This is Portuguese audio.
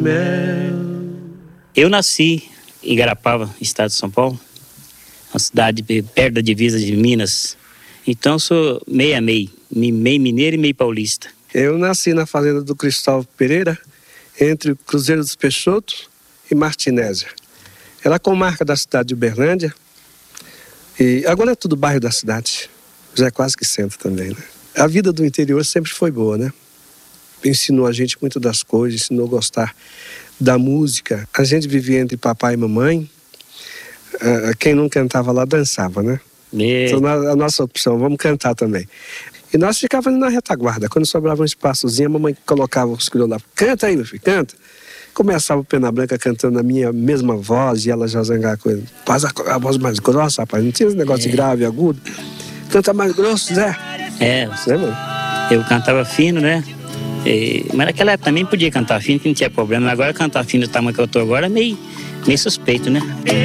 mel. Eu nasci em Igarapava, estado de São Paulo, uma cidade perto da divisa de Minas. Então sou meio a meio mineiro e meio paulista. Eu nasci na fazenda do Cristóvão Pereira, entre o Cruzeiro dos Peixotos e Martinésia. Ela é comarca da cidade de Uberlândia. E agora é tudo bairro da cidade. Já é quase que centro também, né? A vida do interior sempre foi boa, né? Ensinou a gente muito das coisas, ensinou a gostar da música. A gente vivia entre papai e mamãe. Quem não cantava lá dançava, né? Então a nossa opção, vamos cantar também. E nós ficávamos ali na retaguarda. Quando sobrava um espaçozinho, a mamãe colocava os crioulos lá. Canta aí, meu filho, canta. Começava o Pena Branca cantando a minha mesma voz e ela já zangava com ele. Faz a voz mais grossa, rapaz. Não tinha esse negócio de grave, agudo. Canta mais grosso, Zé. Mano? Eu cantava fino, né? Mas naquela época também podia cantar fino, que não tinha problema. Agora cantar fino do tamanho que eu tô agora é meio suspeito, né?